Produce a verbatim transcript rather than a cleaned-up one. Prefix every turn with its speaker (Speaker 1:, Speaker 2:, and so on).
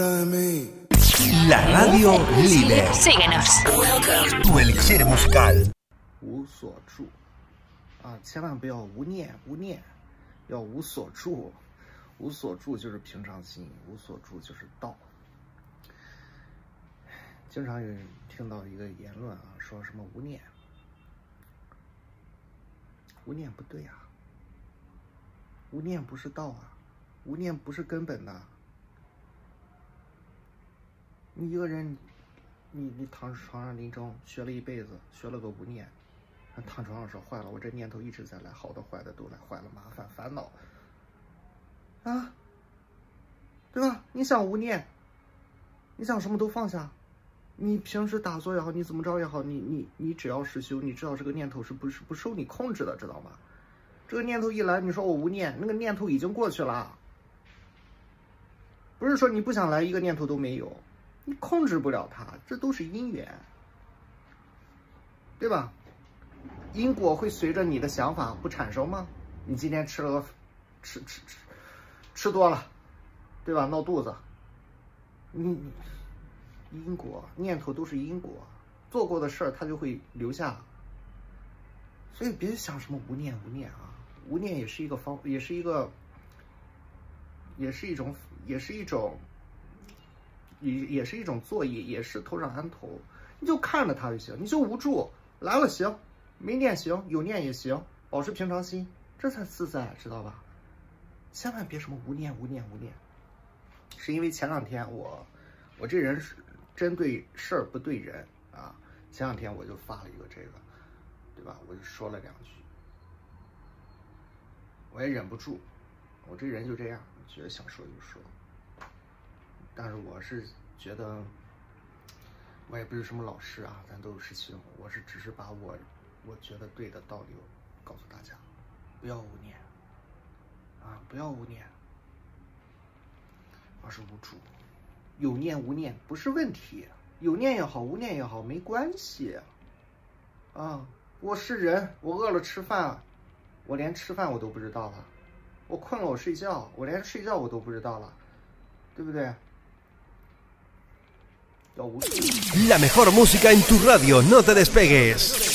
Speaker 1: La radio líder.
Speaker 2: Síguenos.
Speaker 1: Tu elixir musical.
Speaker 3: 无所住啊，千万不要无念，无念，要无所住。无所住就是平常心，无所住就是道。经常有人听到一个言论啊，说什么无念，无念不对啊，无念不是道啊，无念不是根本的。你一个人，你你躺床上临终学了一辈子，学了个无念，躺床上说坏了，我这念头一直在来，好的坏的都来，坏了麻烦烦恼啊，对吧？你想无念，你想什么都放下，你平时打坐也好，你怎么着也好，你你你只要是修，你知道这个念头是不是不受你控制的，知道吗？这个念头一来，你说我无念，那个念头已经过去了，不是说你不想来，一个念头都没有。你控制不了它，这都是因缘，对吧？因果会随着你的想法不产生吗？你今天吃了个吃吃吃吃多了，对吧？闹肚子，你因果念头都是因果，做过的事儿它就会留下，所以别想什么无念无念啊，无念也是一个方，也是一个，也是一种，也是一种。也也是一种作业，也是头上安头，你就看着它就行，你就无助，来了行，没念行，有念也行，保持平常心，这才自在，知道吧？千万别什么无念无念无念，是因为前两天我我这人是针对事儿不对人啊，前两天我就发了一个这个，对吧？我就说了两句，我也忍不住，我这人就这样，觉得想说就说。但是我是觉得，我也不是什么老师啊，咱都有师兄，我是只是把我我觉得对的道理告诉大家，不要无念啊，不要无念，而是无助。有念无念不是问题，有念也好，无念也好，没关系啊。我是人，我饿了吃饭，我连吃饭我都不知道了；我困了我睡觉，我连睡觉我都不知道了，对不对？La
Speaker 1: mejor música en tu radio, no te despegues.